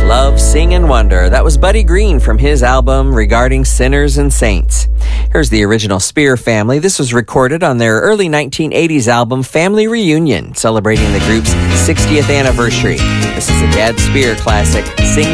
Love, Sing, and Wonder. That was Buddy Green from his album Regarding Sinners and Saints. Here's the original Spear Family. This was recorded on their early 1980s album Family Reunion, celebrating the group's 60th anniversary. This is a Dad Spear classic, Sing